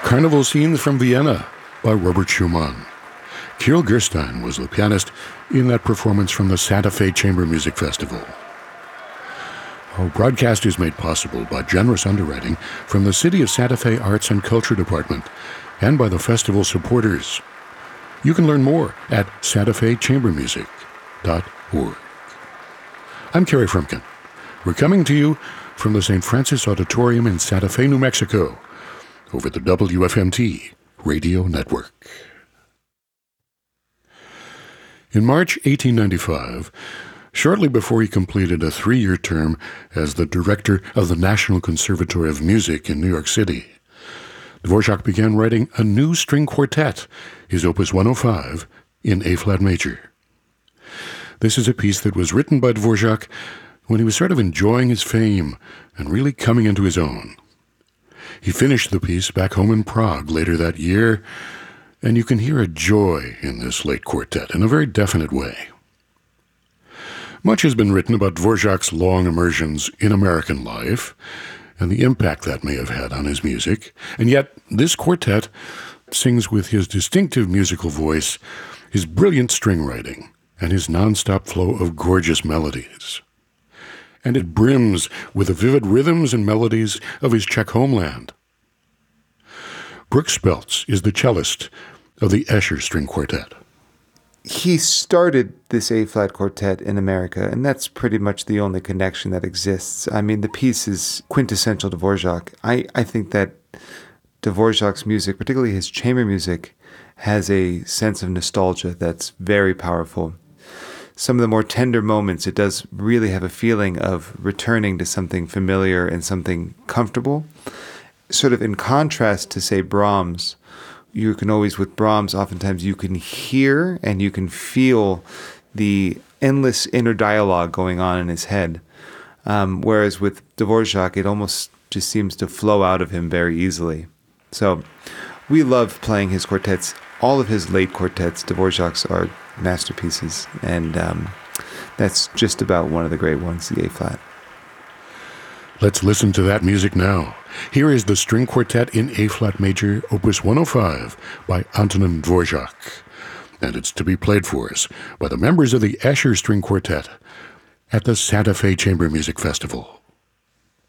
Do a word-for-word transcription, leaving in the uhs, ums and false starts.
Carnival Scenes from Vienna by Robert Schumann. Kirill Gerstein was the pianist in that performance from the Santa Fe Chamber Music Festival. Our broadcast is made possible by generous underwriting from the City of Santa Fe Arts and Culture Department and by the festival supporters. You can learn more at santa fe chamber music dot org. I'm Kerry Frumkin. We're coming to you from the Saint Francis Auditorium in Santa Fe, New Mexico, over the W F M T radio network. In March eighteen ninety-five, shortly before he completed a three-year term as the director of the National Conservatory of Music in New York City, Dvorak began writing a new string quartet, his Opus one oh five, in A-flat major. This is a piece that was written by Dvorak when he was sort of enjoying his fame and really coming into his own. He finished the piece back home in Prague later that year, and you can hear a joy in this late quartet in a very definite way. Much has been written about Dvorak's long immersions in American life and the impact that may have had on his music, and yet this quartet sings with his distinctive musical voice, his brilliant string writing, and his nonstop flow of gorgeous melodies. And it brims with the vivid rhythms and melodies of his Czech homeland. Brooks Speltz is the cellist of the Escher String Quartet. He started this A-flat quartet in America, and that's pretty much the only connection that exists. I mean, the piece is quintessential Dvorak. I, I think that Dvorak's music, particularly his chamber music, has a sense of nostalgia that's very powerful. Some of the more tender moments, it does really have a feeling of returning to something familiar and something comfortable. Sort of in contrast to, say, Brahms, you can always, with Brahms, oftentimes you can hear and you can feel the endless inner dialogue going on in his head. Um, whereas with Dvorak, it almost just seems to flow out of him very easily. So we love playing his quartets. All of his late quartets, Dvorak's, are masterpieces, and um, that's just about one of the great ones, the A-flat. Let's listen to that music now. Here is the string quartet in A-flat major, Opus one oh five, by Antonin Dvorak, and it's to be played for us by the members of the Escher String Quartet at the Santa Fe Chamber Music Festival.